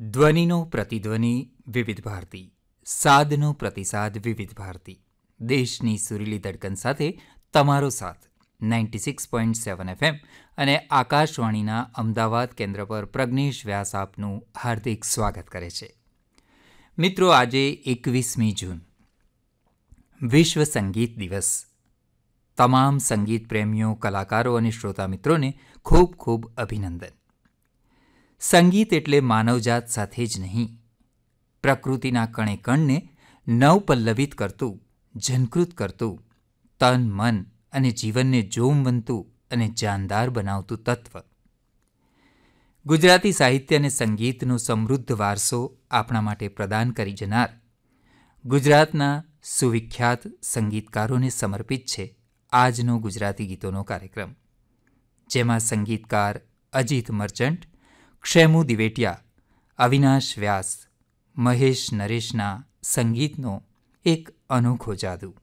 ધ્વનિનો પ્રતિધ્વનિ વિવિધ ભારતી, સાદનો પ્રતિસાદ વિવિધ ભારતી. દેશની સુરીલી ધડકન સાથે તમારો સાથ 96.7 FM અને આકાશવાણીના અમદાવાદ કેન્દ્ર પર પ્રજ્ઞેશ વ્યાસ આપનું હાર્દિક સ્વાગત કરે છે. મિત્રો, આજે 21મી જૂન વિશ્વ સંગીત દિવસ. તમામ સંગીત પ્રેમીઓ, કલાકારો અને શ્રોતા મિત્રોને ખૂબ ખૂબ અભિનંદન. સંગીત એટલે માનવજાત સાથે જ નહીં, પ્રકૃતિના કણે કણને નવપલ્લવિત કરતું, ઝંકૃત કરતું, તન મન અને જીવનને જોમવંતું અને જાનદાર બનાવતું તત્વ. ગુજરાતી સાહિત્ય અને સંગીતનો સમૃદ્ધ વારસો આપણા માટે પ્રદાન કરી જનાર ગુજરાતના સુવિખ્યાત સંગીતકારોને સમર્પિત છે આજનો ગુજરાતી ગીતોનો કાર્યક્રમ, જેમાં સંગીતકાર અજીત મર્ચન્ટ, ક્ષેમુ દિવેટિયા, અવિનાશ વ્યાસ, મહેશ નરેશના સંગીતનો એક અનોખો જાદુ.